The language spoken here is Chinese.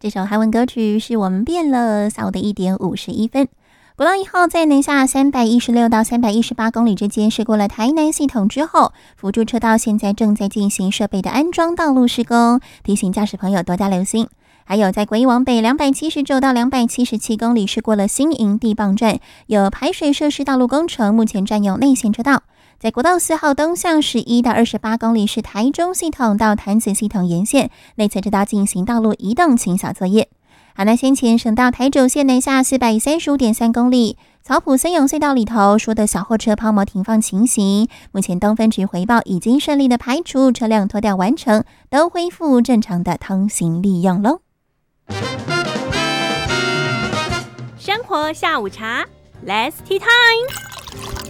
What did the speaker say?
这首韩文歌曲是我们变了，下午的1:51。国道1号在南下316到318公里之间驶过了台南系统之后，辅助车道现在正在进行设备的安装道路施工，提醒驾驶朋友多加留心。还有在国一往北279到277公里驶过了新营地磅站，有排水设施道路工程，目前占用内线车道。在国道4号东向11到28公里是台中系统到潭子系统沿线，内侧车道进行道路移动清扫作业。好，那先前省道台九线南下435.3公里，草埔森永隧道里头说的小货车抛锚停放情形，目前东分局回报已经顺利的排除，车辆拖吊完成，都恢复正常的通行利用喽。 生活下午茶 Let's Tea Time。